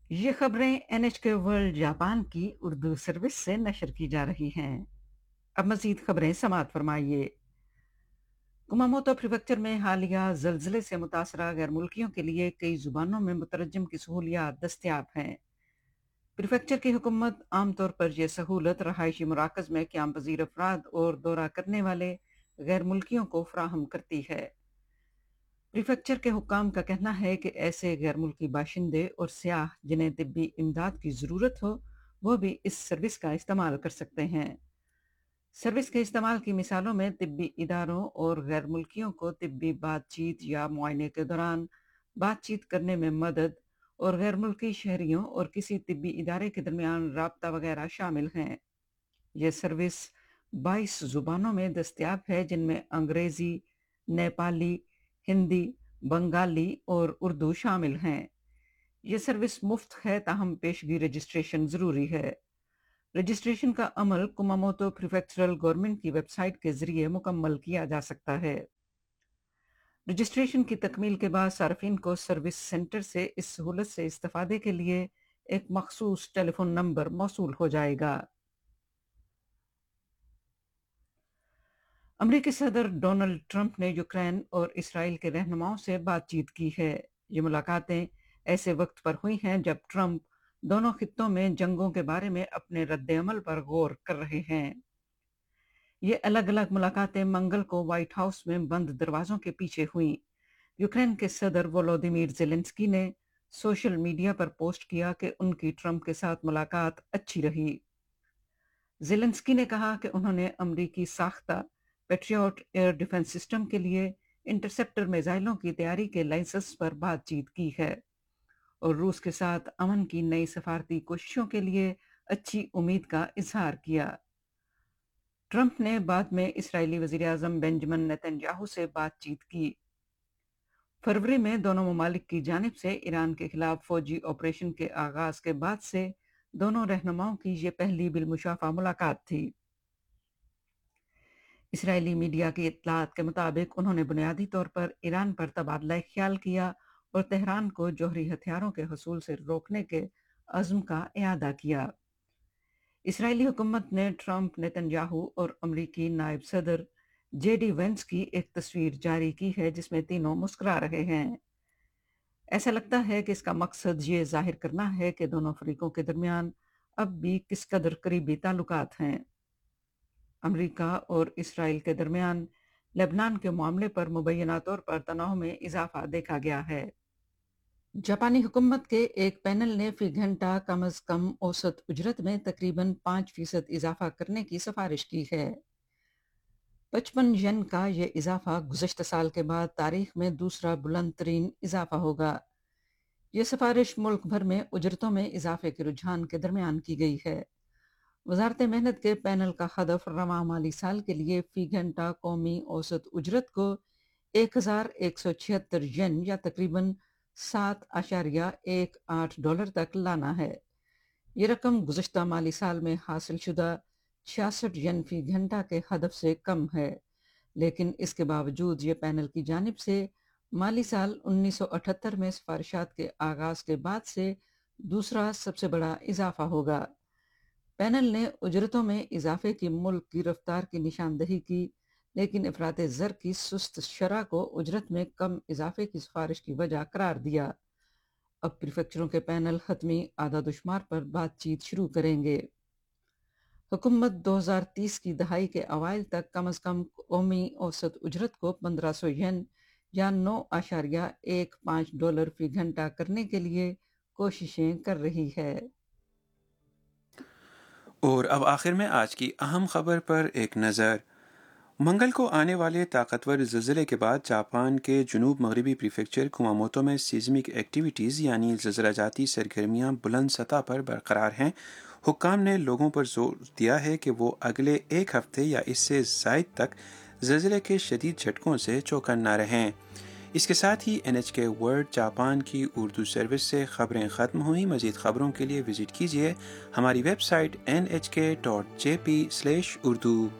ये खबरें NHK world Japan की उर्दू सर्विस से नशर की जा रही हैं। अब मजीद खबरें समाअत फरमाइए। कुमामोतो प्रीफेक्चर में हालिया जल्जले से मुतासरा गैर मुल्कियों के लिए कई जुबानों में मुतरजम की सहूलियात दस्तियाब हैं। प्रीफेक्चर की हुकूमत आमतौर पर यह सहूलत रहायशी मराकज में क्याम पजीर अफराद और दौरा करने वाले गैर मुल्कियों को फराहम करती है। प्रीफेक्चर के हुक्काम का कहना है कि ऐसे गैर मुल्की बाशिंदे और सियाह जिन्हें तिब्बी इमदाद की ज़रूरत हो, वो भी इस सर्विस का इस्तेमाल कर सकते हैं। सर्विस के इस्तेमाल की मिसालों में तिब्बी इदारों और गैर मुल्कियों को तिब्बी बातचीत या मुआयने के दौरान बातचीत करने में मदद और गैर मुल्की शहरियों और किसी तिब्बी इदारे के दरमियान राबता वगैरह शामिल हैं। यह सर्विस 22 जुबानों में दस्तयाब है, जिनमें अंग्रेजी, नेपाली, हिंदी, बंगाली और उर्दू शामिल हैं। यह सर्विस मुफ्त है, ताहम पेशगी रजिस्ट्रेशन जरूरी है। रजिस्ट्रेशन का अमल कुमामोतो प्रीफेक्चरल गवर्नमेंट की वेबसाइट के जरिए मुकम्मल किया जा सकता है। रजिस्ट्रेशन की तकमील के बाद सार्फिन को सर्विस सेंटर से इस सहूलत से इस्तेफादे के लिए एक मखसूस टेलीफोन नंबर मौसूल हो जाएगा। अमेरिकी सदर डोनाल्ड ट्रंप ने यूक्रेन और इसराइल के रहनुमाओं से बातचीत की है। ये मुलाकातें ऐसे वक्त पर हुई हैं जब ट्रंप दोनों खित्तों में जंगों के बारे में अपने रद्द-ए-अमल पर गौर कर रहे हैं। ये अलग-अलग मुलाकातें मंगल को व्हाइट हाउस में बंद दरवाजों के पीछे हुईं। यूक्रेन के सदर वोलोदिमीर ज़ेलेंस्की ने सोशल मीडिया पर पोस्ट किया कि उनकी ट्रंप के साथ मुलाकात अच्छी रही। ज़ेलेंस्की ने कहा कि उन्होंने अमरीकी साख्ता पैट्रियट एयर डिफेंस सिस्टम के लिए इंटरसेप्टर मिसाइलों की तैयारी के लाइसेंस पर बातचीत की है और रूस के साथ अमन की नई सफारती कोशिशों के लिए अच्छी उम्मीद का इजहार किया। ट्रंप ने बाद में इस्राएली वजीर आजम बेंजामिन नेतन्याहू से बातचीत की। फरवरी में दोनों ममालिक की जानिब से ईरान के खिलाफ फौजी ऑपरेशन के आगाज के बाद से दोनों रहनुमाओं की ये पहली बिलमुशाफा मुलाकात थी। इस्राएली मीडिया की इत्तलात के मुताबिक उन्होंने बुनियादी तौर पर ईरान पर तबादला ख्याल किया और तेहरान को जौहरी हथियारों के हसूल से रोकने के अज़्म का इयादा किया। इस्राएली हुकूमत ने ट्रंप, नेतन्याहू और अमरीकी नायब सदर जेडी वेंस की एक तस्वीर जारी की है, जिसमें तीनों मुस्कुरा रहे हैं। ऐसा लगता है कि इसका मकसद ये जाहिर करना है कि दोनों फरीकों के दरमियान अब भी किस कदर करीबी ताल्लुकात हैं। अमेरिका और इसराइल के दरमियान लेबनान के मामले पर मुबैना तौर पर तनाव में इजाफा देखा गया है। जापानी हुकूमत के एक पैनल ने फी घंटा कम अज कम औसत उजरत में तकरीबन 5% इजाफा करने की सिफारिश की है। 55 येन का ये इजाफा गुज़श्ता साल के बाद तारीख में दूसरा बुलंद तरीन इजाफा होगा। ये सिफारिश मुल्क भर में उजरतों में इजाफे के रुझान के दरमियान की गई है। वजारत मेहनत के पैनल का हदफ रवां माली साल के लिए फी घंटा कौमी औसत उजरत को 1176 येन या तकरीबन $7.18 तक लाना है। ये रकम गुज़श्ता माली साल में हासिल शुदा 66 येन फी घंटा के हदफ से कम है, लेकिन इसके बावजूद ये पैनल की जानिब से माली साल 1978 में सिफारिशात के आगाज के बाद से दूसरा सबसे बड़ा इजाफा होगा। पैनल ने उजरतों में इजाफे की मुल्क की रफ्तार की निशानदही की, लेकिन अफरात ज़र की सुस्त शरह को उजरत में कम इजाफे की सिफारिश की वजह करार दिया। अब प्रीफेक्चरों के पैनल हतमी आदादुशुमार पर बातचीत शुरू करेंगे। हुकूमत 2030 की दहाई के अवाइल तक कम अज कम कौमी औसत उजरत को 1500 येन या $9.15 फी घंटा करने के लिए कोशिशें कर रही है। और अब आखिर में आज की अहम खबर पर एक नज़र। मंगल को आने वाले ताकतवर ज़लज़ले के बाद जापान के जनूब मगरबी प्रीफेक्चर कुमामोतो में सीज़मिक एक्टिविटीज़ यानी ज़लज़ला-जाती सरगर्मियाँ बुलंद सतह पर बरकरार हैं। हुक्काम ने लोगों पर जोर दिया है कि वो अगले एक हफ्ते या इससे ज़ायद तक ज़लज़ले के शदीद झटकों से चौकन्ना रहें। इसके साथ ही NHK वर्ल्ड जापान की उर्दू सर्विस से खबरें ख़त्म हुई। मज़ीद ख़बरों के लिए विज़िट कीजिए हमारी वेबसाइट nhk.jp/urdu।